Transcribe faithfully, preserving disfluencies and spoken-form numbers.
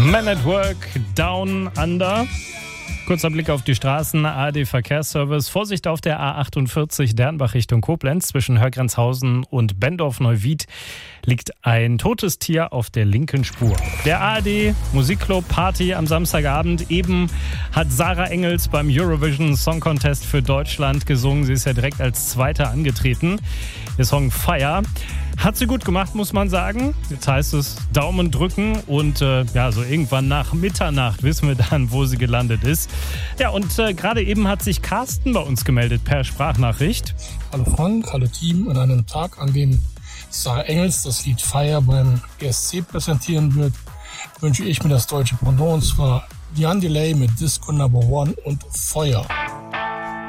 Man at Work, Down Under. Kurzer Blick auf die Straßen, A R D-Verkehrsservice. Vorsicht auf der A achtundvierzig Dernbach Richtung Koblenz. Zwischen Hörgrenzhausen und Bendorf-Neuwied liegt ein totes Tier auf der linken Spur. Der A R D-Musikclub Party am Samstagabend. Eben hat Sarah Engels beim Eurovision Song Contest für Deutschland gesungen. Sie ist ja direkt als Zweite angetreten. Der Song Fire hat sie gut gemacht, muss man sagen. Jetzt heißt es Daumen drücken und äh, ja, so irgendwann nach Mitternacht wissen wir dann, wo sie gelandet ist. Ja, und äh, gerade eben hat sich Carsten bei uns gemeldet per Sprachnachricht. Hallo Frank, hallo Team. An einem Tag, an dem Sarah Engels das Lied Fire beim E S C präsentieren wird, wünsche ich mir das deutsche Pendant, und zwar Jan Delay mit Disco Number One und Feuer.